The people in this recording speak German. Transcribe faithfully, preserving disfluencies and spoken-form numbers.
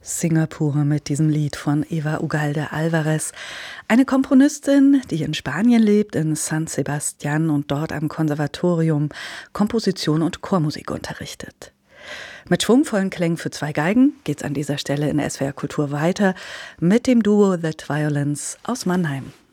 Singapur mit diesem Lied von Eva Ugalde Alvarez, eine Komponistin, die in Spanien lebt, in San Sebastián und dort am Konservatorium Komposition und Chormusik unterrichtet. Mit schwungvollen Klängen für zwei Geigen geht's an dieser Stelle in S W R Kultur weiter mit dem Duo The Violins aus Mannheim.